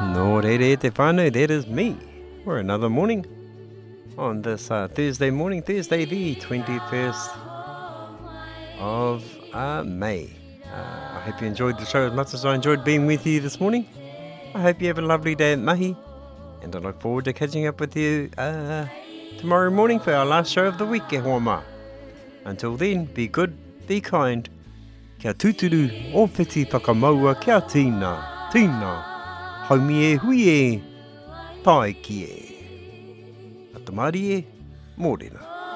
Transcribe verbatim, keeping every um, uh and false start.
No rere te whānau, that is me, for another morning on this uh, Thursday morning, Thursday the twenty-first of uh, May. Uh, I hope you enjoyed the show as much as I enjoyed being with you this morning. I hope you have a lovely day at Mahi, and I look forward to catching up with you uh, tomorrow morning for our last show of the week, e hoa mā. Until then, be good, be kind. Kia tuturu, o whiti whakamaua, kia tīna, tīna. Haumi e hui e, pai ki e. Atamari e, mōrena.